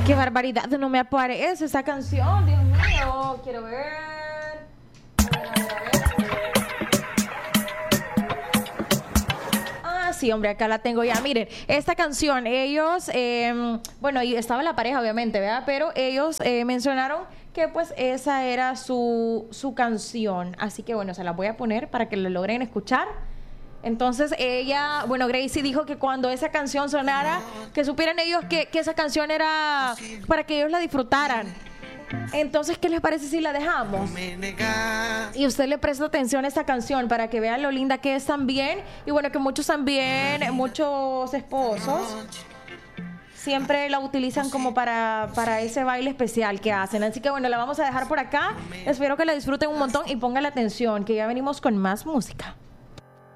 Qué barbaridad, no me aparece esa canción, Dios mío. Quiero ver. Sí, hombre, acá la tengo ya. Miren, esta canción, ellos, bueno, y estaba la pareja, obviamente, ¿verdad? Pero ellos mencionaron que pues esa era su canción. Así que bueno, se la voy a poner para que la logren escuchar. Entonces ella, bueno, Gracie dijo que cuando esa canción sonara, que supieran ellos que esa canción era para que ellos la disfrutaran. Entonces, ¿qué les parece si la dejamos? Y usted le presta atención a esta canción para que vean lo linda que es también. Y bueno, que muchos también, muchos esposos siempre la utilizan como para ese baile especial que hacen. Así que bueno, la vamos a dejar por acá. Espero que la disfruten un montón y pongan la atención, que ya venimos con más música.